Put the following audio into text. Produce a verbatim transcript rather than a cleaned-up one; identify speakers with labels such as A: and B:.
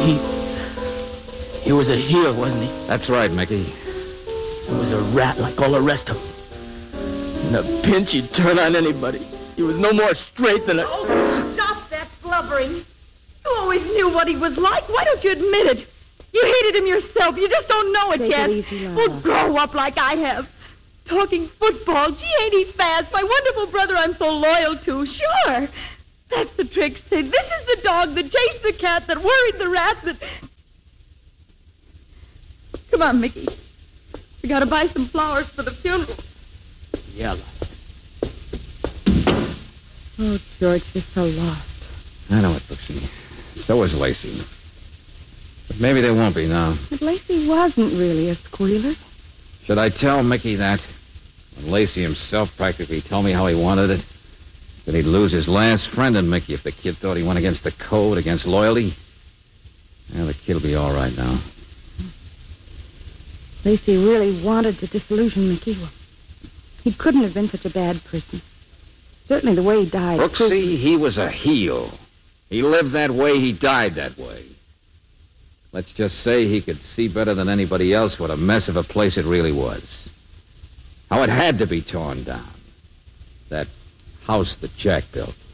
A: He... He was a heel, wasn't he?
B: That's right, Mickey.
A: He was a rat like all the rest of them. In a pinch, he'd turn on anybody. He was no more straight than a...
C: Oh, stop that blubbering. You always knew what he was like. Why don't you admit it? You hated him yourself. You just don't know it
D: Take
C: yet.
D: it easy, Lana.
C: Well, grow up like I have. Talking football. Gee, ain't he fast? My wonderful brother I'm so loyal to. Sure. That's the trick, Sid. This is the dog that chased the cat, that worried the rat, that... Come on, Mickey. We gotta buy some flowers for the funeral.
A: Yeah, Lana.
D: Oh, George, you're so lost.
B: I know it, Brooksy. So is Lacey. But maybe they won't be now.
D: But Lacey wasn't really a squealer.
B: Should I tell Mickey that? When Lacey himself practically told me how he wanted it? That he'd lose his last friend in Mickey if the kid thought he went against the code, against loyalty? Well, the kid'll be all right now.
D: Lacey really wanted to disillusion Mickey. Well, he couldn't have been such a bad person. Certainly the way he died.
B: Brooksy, he was a heel. He lived that way, he died that way. Let's just say he could see better than anybody else what a mess of a place it really was. How it had to be torn down. That house that Jack built.